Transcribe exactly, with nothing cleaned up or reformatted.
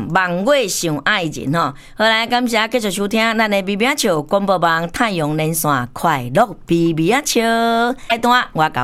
望月上爱人吼。好来，感谢继续收听咱的 B B 笑广播网太阳连线快乐 B B 笑，下段我讲。